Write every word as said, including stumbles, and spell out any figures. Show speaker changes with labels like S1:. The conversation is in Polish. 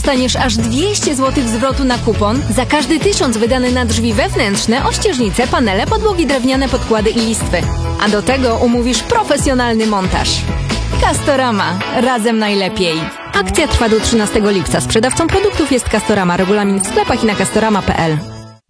S1: dostaniesz aż dwieście złotych zwrotu na kupon za każdy tysiąc wydany na drzwi wewnętrzne, ościeżnice, panele, podłogi drewniane, podkłady i listwy. A do tego umówisz profesjonalny montaż. Castorama. Razem najlepiej. Akcja trwa do trzynastego lipca. Sprzedawcą produktów jest Castorama. Regulamin w sklepach i na castorama kropka p l.